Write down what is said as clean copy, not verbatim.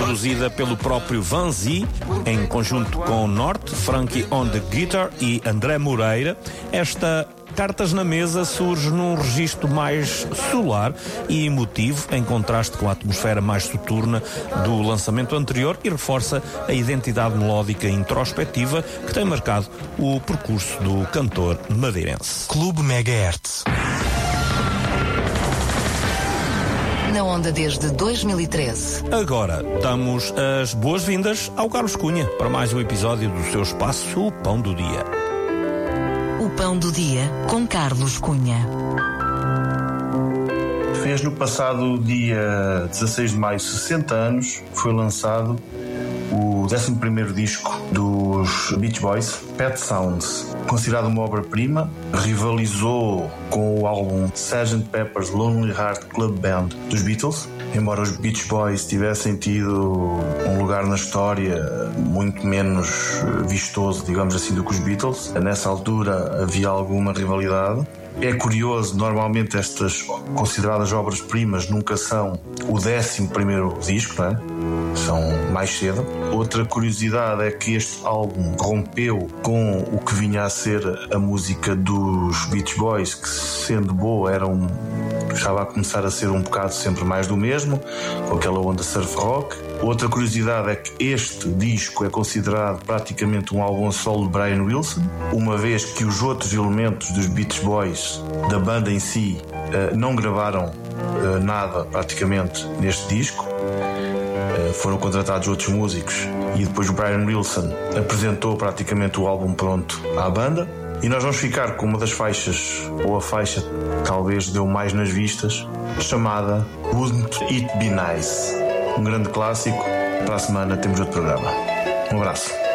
produzida pelo próprio Vanzi, em conjunto com Norte, Frankie on the Guitar e André Moreira. Esta Cartas na Mesa surge num registro mais solar e emotivo, em contraste com a atmosfera mais soturna do lançamento anterior, e reforça a identidade melódica e introspectiva que tem marcado o percurso do cantor madeirense. Clube Megahertz. Na onda desde 2013. Agora damos as boas-vindas ao Carlos Cunha para mais um episódio do seu espaço, o Pão do Dia. O Pão do Dia com Carlos Cunha. Fez no passado dia 16 de maio 60 anos, foi lançado o 11º disco dos Beach Boys, Pet Sounds. Considerado uma obra-prima, rivalizou com o álbum Sgt. Pepper's Lonely Heart Club Band dos Beatles. Embora os Beach Boys tivessem tido um lugar na história muito menos vistoso, digamos assim, do que os Beatles, nessa altura havia alguma rivalidade. É curioso, normalmente estas consideradas obras-primas nunca são o 11º disco, não é? São mais cedo. Outra curiosidade é que este álbum rompeu com o que vinha a ser a música dos Beach Boys, que, sendo boa, estava a começar a ser um bocado sempre mais do mesmo, com aquela onda surf rock. Outra curiosidade é que este disco é considerado praticamente um álbum solo de Brian Wilson, uma vez que os outros elementos dos Beach Boys, da banda em si, não gravaram nada praticamente neste disco. Foram contratados outros músicos e depois o Brian Wilson apresentou praticamente o álbum pronto à banda. E nós vamos ficar com uma das faixas, ou a faixa talvez deu mais nas vistas, chamada Wouldn't It Be Nice. Um grande clássico. Para a semana temos outro programa. Um abraço.